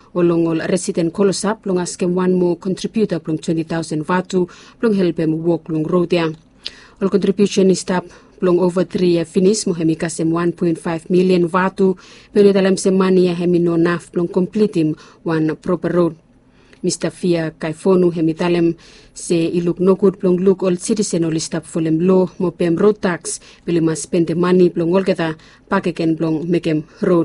Olongol resident kolosap long askem one more contributor plong 20,000 vatu plong helpem work long road ya. All contribution is tap plong over 3 year finish mo hemi kasem 1.5 million vatu pero dalam semani ya hemi no naf plong completim one proper road. Mr. Fia Kaifonu hemi talem se iluk no good plong look all citizen ol stap folem law mo pem road tax pili mas spend the money plong olgeta pakeken plong mekem road.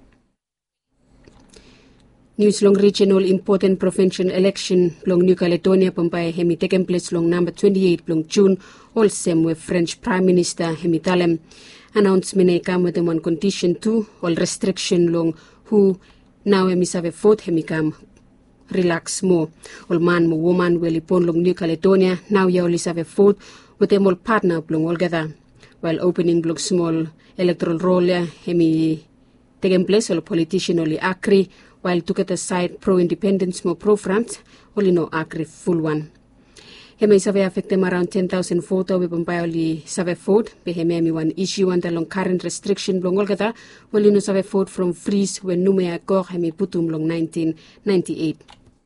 News long regional important provincial election long New Caledonia pampai hemi taken place long number 28 long June all same with French Prime Minister hemi talem announcement e kam with one condition too all restriction long who now hemi save vote hemi kam relax more all man mo woman will ipon long New Caledonia now ya only save vote with them all partner long all gather while opening long small electoral roll hemi taken place all politician only agree while took at the side pro-independence more pro-France, only no agree full one. Heme save affect them around 10,000 photo we bambai only save vote, be heme one issue under long current restriction long olgata, only no save vote from freeze when numea gor heme putum long 1998.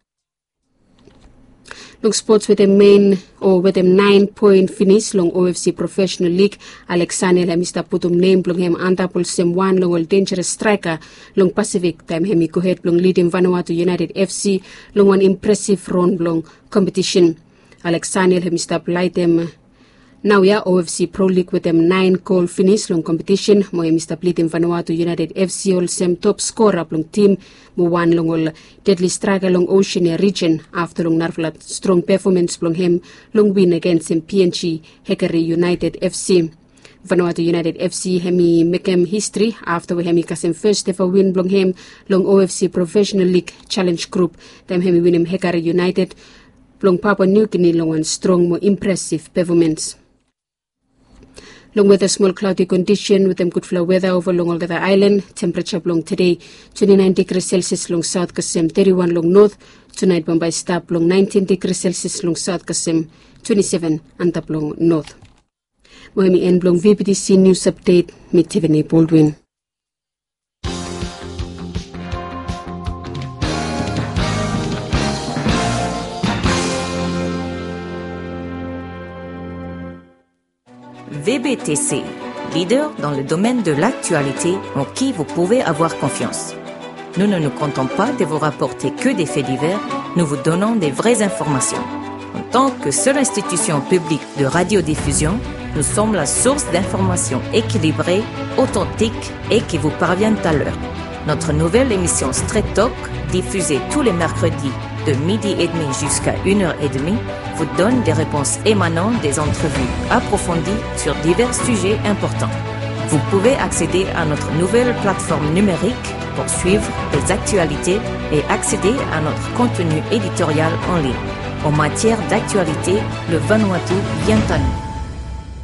Long sports with a main or with a 9-point finish long OFC Professional League. Alexander Mr. Putum name long hem antapol sem one long all dangerous striker long Pacific time hemi kohet long leading Vanuatu United FC long one impressive run long competition. Alexander Mr. Blightem now ya OFC Pro League with them 9-goal finish long competition. Mo Mr. Blightem Vanuatu United FC all sem top scorer long team. Mo one long all deadly striker long Oceania region after long narflat strong performance long him long win against him PNG Hickory United FC. Vanuatu United FC hemi mekem history after we hemi kasem first ever win long him long OFC Professional League Challenge Group. Them hemi win him Hickory United long Papua New Guinea long one strong more impressive performance. Long with a small cloudy condition with them good flow weather over long Olgata Island. Temperature long today 29 degrees Celsius long South Kasem, 31 long North. Tonight Bombay stop long 19 degrees Celsius long South Kasem, 27 Antap long North. Mohemi end long VPTC News Update mit Tiffany Baldwin. VBTC, leader dans le domaine de l'actualité en qui vous pouvez avoir confiance. Nous ne nous comptons pas de vous rapporter que des faits divers, nous vous donnons des vraies informations. En tant que seule institution publique de radiodiffusion, nous sommes la source d'informations équilibrées, authentiques et qui vous parviennent à l'heure. Notre nouvelle émission Straight Talk, diffusée tous les mercredis de 12h30 jusqu'à 1h30, vous donne des réponses émanant des entrevues approfondies sur divers sujets importants. Vous pouvez accéder à notre nouvelle plateforme numérique pour suivre les actualités et accéder à notre contenu éditorial en ligne. En matière d'actualité, le Vanuatu vient à nous.